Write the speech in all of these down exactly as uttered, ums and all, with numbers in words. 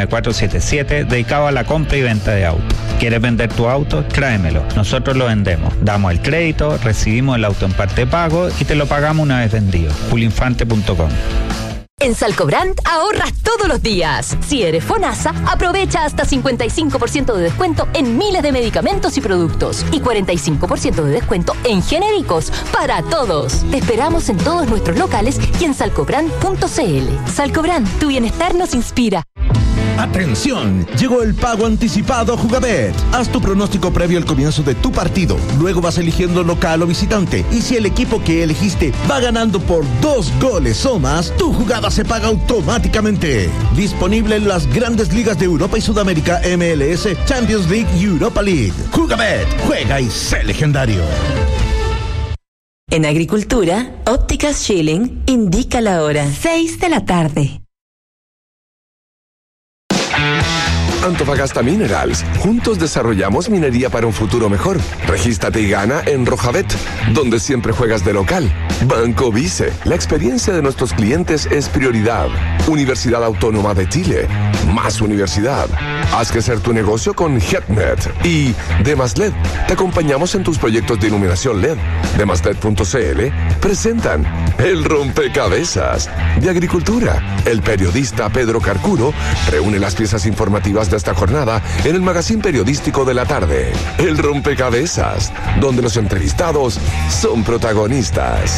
nueve cuatro siete siete, dedicado a la compra y venta de autos. ¿Quieres vender tu auto? Tráemelo. Nosotros lo vendemos. Damos el crédito, recibimos el auto en parte pago y te lo pagamos una vez vendido. Pulinfante punto com. En Salcobrand ahorras todos los días. Si eres FONASA, aprovecha hasta cincuenta y cinco por ciento de descuento en miles de medicamentos y productos y cuarenta y cinco por ciento de descuento en genéricos para todos. Te esperamos en todos nuestros locales y en salcobrand punto c l. Salcobrand, tu bienestar nos inspira. ¡Atención! Llegó el pago anticipado Jugabet. Haz tu pronóstico previo al comienzo de tu partido. Luego vas eligiendo local o visitante. Y si el equipo que elegiste va ganando por dos goles o más, tu jugada se paga automáticamente. Disponible en las grandes ligas de Europa y Sudamérica, M L S, Champions League y Europa League. Jugabet, juega y sé legendario. En Agricultura, Ópticas Schilling indica la hora. seis de la tarde. Antofagasta Minerals. Juntos desarrollamos minería para un futuro mejor. Regístrate y gana en Rojabet, donde siempre juegas de local. Banco Vice. La experiencia de nuestros clientes es prioridad. Universidad Autónoma de Chile. Más universidad. Haz crecer tu negocio con HeadNet. Y Demaslet. Te acompañamos en tus proyectos de iluminación L E D. Demaslet punto c l presentan El Rompecabezas de Agricultura. El periodista Pedro Carcuro reúne las piezas informativas de esta jornada en el magazín periodístico de la tarde. El Rompecabezas, donde los entrevistados son protagonistas.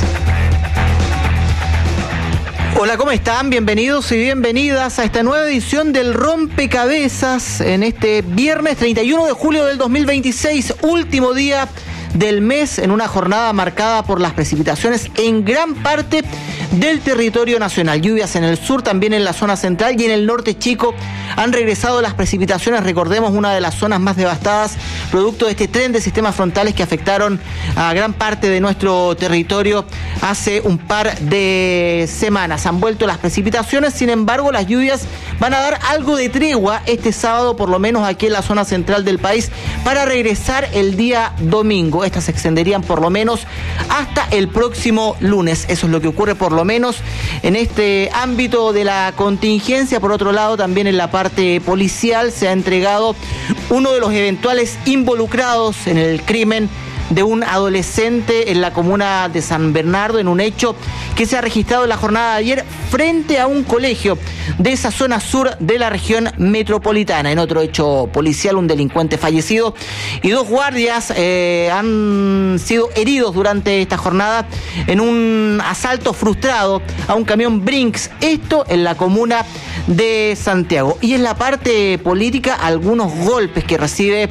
Hola, ¿cómo están? Bienvenidos y bienvenidas a esta nueva edición del Rompecabezas en este viernes treinta y uno de julio del dos mil veintiséis, último día del mes, en una jornada marcada por las precipitaciones en gran parte del territorio nacional. Lluvias en el sur, también en la zona central y en el norte chico han regresado las precipitaciones. Recordemos, una de las zonas más devastadas producto de este tren de sistemas frontales que afectaron a gran parte de nuestro territorio hace un par de semanas. Han vuelto las precipitaciones, sin embargo las lluvias van a dar algo de tregua este sábado, por lo menos aquí en la zona central del país, para regresar el día domingo. Estas se extenderían por lo menos hasta el próximo lunes. Eso es lo que ocurre por lo menos en este ámbito de la contingencia. Por otro lado, también en la parte policial se ha entregado uno de los eventuales involucrados en el crimen de un adolescente en la comuna de San Bernardo, en un hecho que se ha registrado en la jornada de ayer frente a un colegio de esa zona sur de la región metropolitana. En otro hecho policial, un delincuente fallecido y dos guardias eh, han sido heridos durante esta jornada en un asalto frustrado a un camión Brinks, esto en la comuna de Santiago. Y en la parte política, algunos golpes que recibe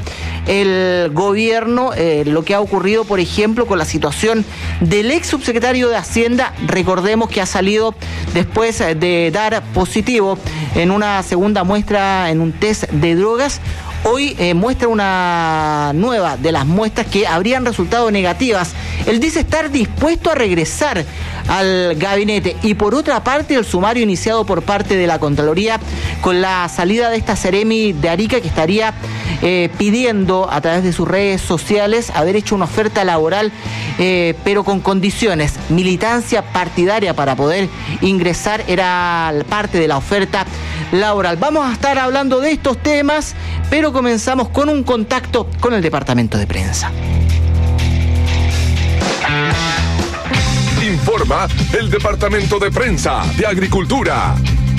el gobierno, eh, lo que ha ocurrido, por ejemplo, con la situación del ex subsecretario de Hacienda. Recordemos que ha salido después de dar positivo en una segunda muestra en un test de drogas. Hoy eh, muestra una nueva de las muestras que habrían resultado negativas. Él dice estar dispuesto a regresar al gabinete. Y por otra parte, el sumario iniciado por parte de la Contraloría con la salida de esta Seremi de Arica, que estaría eh, pidiendo a través de sus redes sociales haber hecho una oferta laboral, eh, pero con condiciones. Militancia partidaria para poder ingresar era parte de la oferta laboral. Vamos a estar hablando de estos temas, pero comenzamos con un contacto con el departamento de prensa. Informa el departamento de prensa de Agricultura.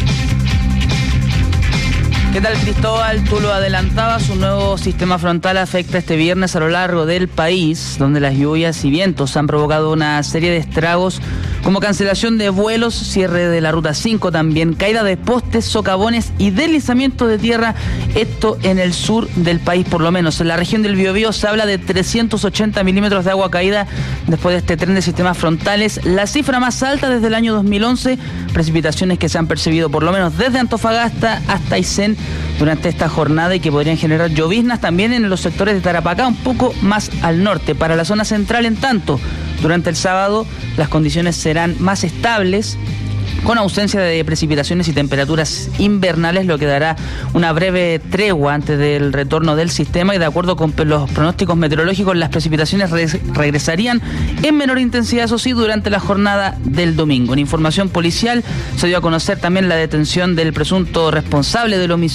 ¿Qué tal, Cristóbal? Tú lo adelantabas, un nuevo sistema frontal afecta este viernes a lo largo del país, donde las lluvias y vientos han provocado una serie de estragos como cancelación de vuelos, cierre de la ruta cinco también, caída de postes, socavones y deslizamientos de tierra, esto en el sur del país por lo menos. En la región del Biobío se habla de trescientos ochenta milímetros de agua caída después de este tren de sistemas frontales, la cifra más alta desde el año dos mil once, precipitaciones que se han percibido por lo menos desde Antofagasta hasta Aysén durante esta jornada y que podrían generar lloviznas también en los sectores de Tarapacá, un poco más al norte. Para la zona central, en tanto, durante el sábado las condiciones serán más estables, con ausencia de precipitaciones y temperaturas invernales, lo que dará una breve tregua antes del retorno del sistema, y de acuerdo con los pronósticos meteorológicos, las precipitaciones re- regresarían en menor intensidad, eso sí, durante la jornada del domingo. En información policial se dio a conocer también la detención del presunto responsable del homicidio